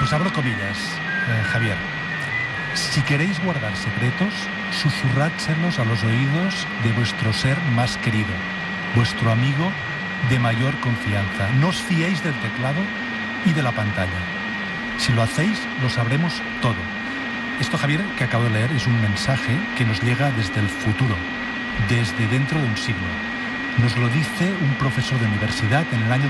Pues abro comillas, Javier. Si queréis guardar secretos, susurrádselos a los oídos de vuestro ser más querido, vuestro amigo de mayor confianza. No os fiéis del teclado y de la pantalla. Si lo hacéis, lo sabremos todo. Esto, Javier, que acabo de leer, es un mensaje que nos llega desde el futuro, desde dentro de un siglo. Nos lo dice un profesor de universidad en el año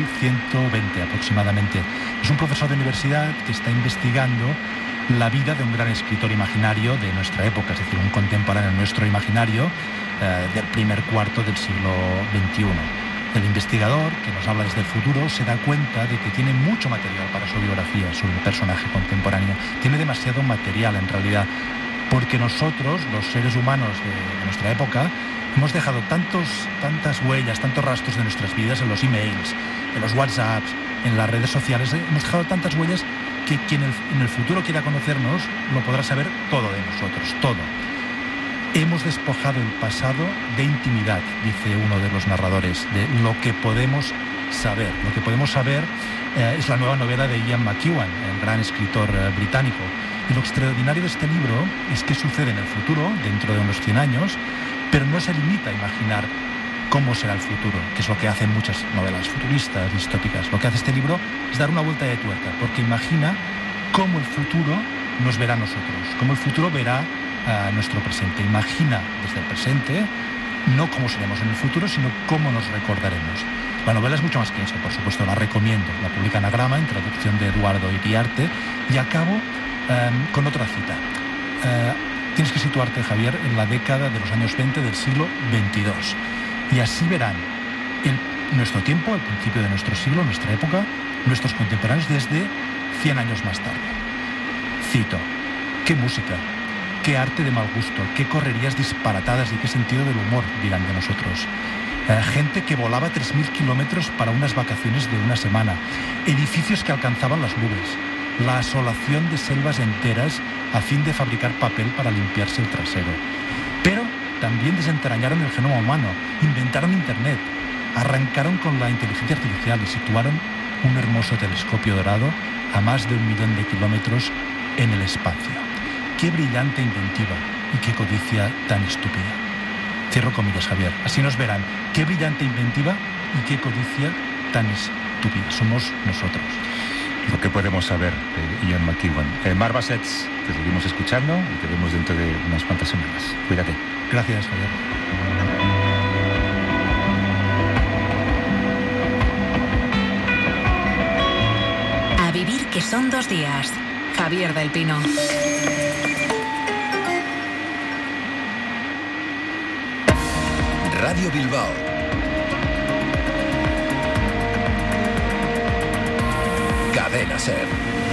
2120 aproximadamente. Es un profesor de universidad que está investigando la vida de un gran escritor imaginario de nuestra época, es decir, un contemporáneo nuestro imaginario del primer cuarto del siglo XXI. El investigador, que nos habla desde el futuro, se da cuenta de que tiene mucho material para su biografía sobre un personaje contemporáneo. Tiene demasiado material, en realidad, porque nosotros, los seres humanos de nuestra época, hemos dejado tantas huellas, tantos rastros de nuestras vidas en los emails, en los WhatsApps, en las redes sociales. Hemos dejado tantas huellas que quien en el futuro quiera conocernos lo podrá saber todo de nosotros, todo. Hemos despojado el pasado de intimidad, dice uno de los narradores, de lo que podemos saber. Lo que podemos saber es la nueva novela de Ian McEwan, el gran escritor británico. Y lo extraordinario de este libro es que sucede en el futuro, dentro de unos 100 años, pero no se limita a imaginar cómo será el futuro, que es lo que hacen muchas novelas futuristas, distópicas. Lo que hace este libro es dar una vuelta de tuerca, porque imagina cómo el futuro nos verá a nosotros, cómo el futuro verá a nuestro presente. Imagina desde el presente, no cómo seremos en el futuro, sino cómo nos recordaremos. La novela es mucho más que eso, por supuesto, la recomiendo. La publica Anagrama, en traducción de Eduardo Iriarte, y acabo con otra cita. Tienes que situarte, Javier, en la década de los años 20 del siglo XXII. Y así verán nuestro tiempo, el principio de nuestro siglo, nuestra época, nuestros contemporáneos desde 100 años más tarde. Cito: qué música, qué arte de mal gusto, qué correrías disparatadas y qué sentido del humor, dirán de nosotros. Gente que volaba 3.000 kilómetros para unas vacaciones de una semana, edificios que alcanzaban las nubes, la asolación de selvas enteras a fin de fabricar papel para limpiarse el trasero. Pero también desentrañaron el genoma humano, inventaron Internet, arrancaron con la inteligencia artificial y situaron un hermoso telescopio dorado a más de 1 millón de kilómetros en el espacio. Qué brillante inventiva y qué codicia tan estúpida. Cierro comillas, Javier. Así nos verán. Qué brillante inventiva y qué codicia tan estúpida. Somos nosotros. Lo que podemos saber de Ian McEwan. Mar Bassets, te seguimos escuchando y te vemos dentro de unas cuantas semanas. Cuídate. Gracias, Javier. A vivir que son 2 días. Javier del Pino. Radio Bilbao. Cadena SER.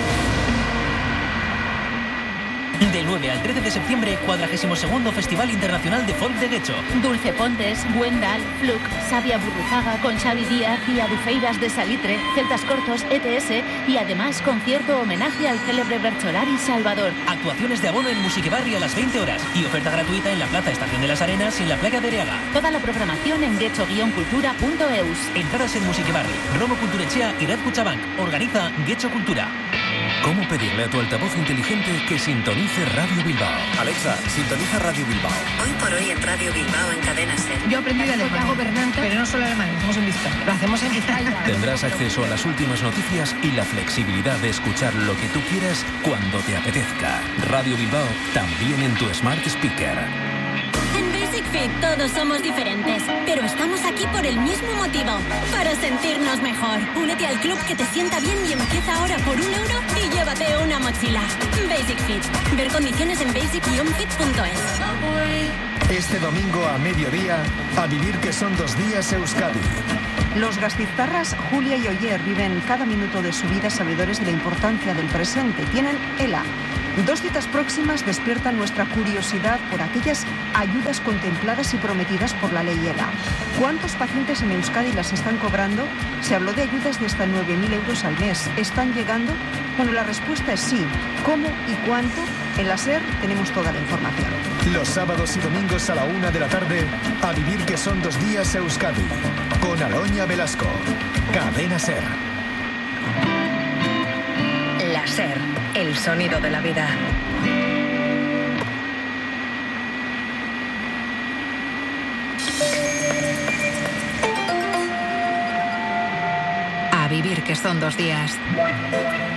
Del 9 al 13 de septiembre, 42º Festival Internacional de Folk de Guecho. Dulce Pontes, Gwendal, Fluc, Sabia Burruzaga con Xavi Díaz y Adufeiras de Salitre, Celtas Cortos, ETS y además concierto homenaje al célebre Bercholari Salvador. Actuaciones de abono en Musiquebarri a las 20 horas y oferta gratuita en la Plaza Estación de las Arenas y en la Playa de Areaga. Toda la programación en guecho-cultura.eus. Entradas en Musiquebarri, Romo Culturechea y Red Cuchabank. Organiza Guecho Cultura. ¿Cómo pedirle a tu altavoz inteligente que sintonice Radio Bilbao? Alexa, sintoniza Radio Bilbao. Hoy por hoy en Radio Bilbao en Cadena SER. Yo aprendí de alemán, pero no solo alemán, lo hacemos en Vizcaya. Lo hacemos en Vizcaya. Tendrás acceso a las últimas noticias y la flexibilidad de escuchar lo que tú quieras cuando te apetezca. Radio Bilbao, también en tu Smart Speaker. En Basic Fit todos somos diferentes, pero estamos aquí por el mismo motivo, para sentirnos mejor. Únete al club que te sienta bien y empieza ahora por €1 y llévate una mochila. Basic Fit. Ver condiciones en basic-fit.es. Este domingo a mediodía, a vivir que son 2 días Euskadi. Los gastiztarras Julia y Oyer viven cada minuto de su vida sabedores de la importancia del presente. Tienen ELA. 2 citas próximas despiertan nuestra curiosidad por aquellas ayudas contempladas y prometidas por la ley ELA. ¿Cuántos pacientes en Euskadi las están cobrando? Se habló de ayudas de hasta 9.000 euros al mes. ¿Están llegando? Bueno, la respuesta es sí. ¿Cómo y cuánto? En la SER tenemos toda la información. Los sábados y domingos a la 1 de la tarde, a vivir que son 2 días Euskadi. Con Aloña Velasco. Cadena SER. La SER, el sonido de la vida. A vivir que son 2 días.